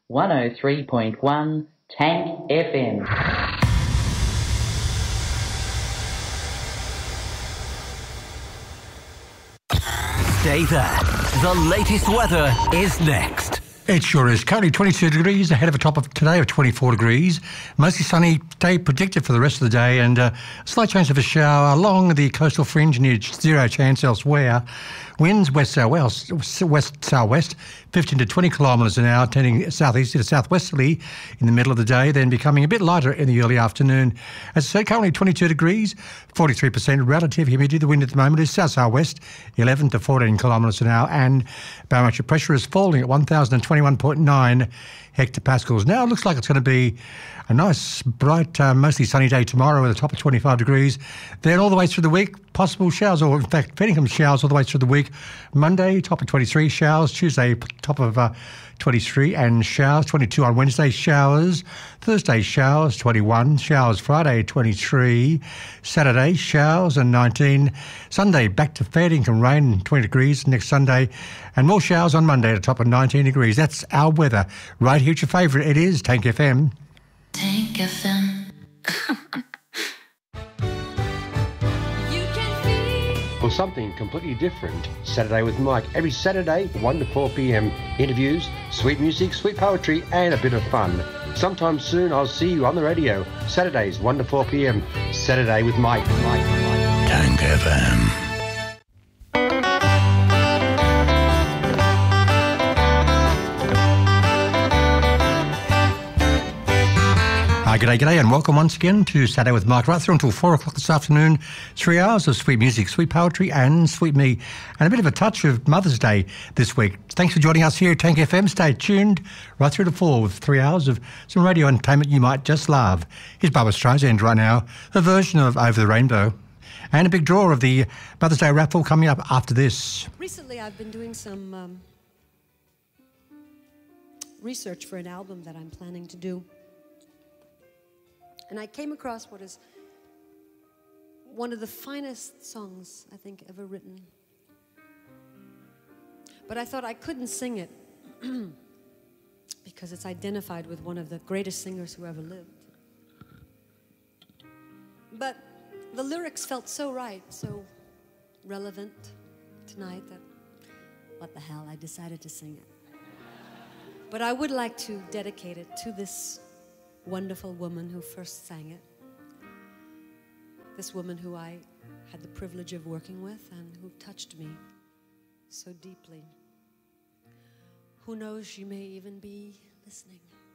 103.1 Tank FM. Stay there. The latest weather is next. It sure is. Currently 22 degrees, ahead of a top of today of 24 degrees. Mostly sunny day predicted for the rest of the day, and a slight chance of a shower along the coastal fringe near zero chance elsewhere. Winds west-southwest, 15 to 20 kilometres an hour, turning southeast to southwesterly in the middle of the day, then becoming a bit lighter in the early afternoon. As I said, currently 22 degrees, 43% relative humidity. The wind at the moment is south-southwest, 11 to 14 kilometres an hour, and barometric pressure is falling at 1,021.9 hectopascals. Now it looks like it's going to be a nice, bright, mostly sunny day tomorrow with a top of 25 degrees. Then all the way through the week, possible showers, or in fact, Pennington showers all the way through the week. Monday, top of 23 showers. Tuesday, top of 23 and showers. 22 on Wednesday, showers. Thursday, showers, 21. Showers Friday, 23. Saturday, showers and 19. Sunday, back to fair income rain, 20 degrees next Sunday. And more showers on Monday at a top of 19 degrees. That's our weather. Right here, it's your favourite. It is Tank FM. Tank FM. For something completely different, Saturday with Mike. Every Saturday, 1 to 4 p.m. Interviews, sweet music, sweet poetry, and a bit of fun. Sometime soon, I'll see you on the radio. Saturdays, 1 to 4 p.m. Saturday with Mike. Tank FM. G'day, and welcome once again to Saturday with Mike, right through until 4 o'clock this afternoon. 3 hours of sweet music, sweet poetry, and sweet me, and a bit of a touch of Mother's Day this week. Thanks for joining us here at Tank FM. Stay tuned right through to 4 with 3 hours of some radio entertainment you might just love. Here's Barbra Streisand right now, a version of Over the Rainbow, and a big draw of the Mother's Day raffle coming up after this. Recently, I've been doing some research for an album that I'm planning to do. And I came across what is one of the finest songs, I think, ever written. But I thought I couldn't sing it because it's identified with one of the greatest singers who ever lived. But the lyrics felt so right, so relevant tonight that, what the hell, I decided to sing it. But I would like to dedicate it to this wonderful woman who first sang it. This woman who I had the privilege of working with and who touched me so deeply. Who knows, she may even be listening.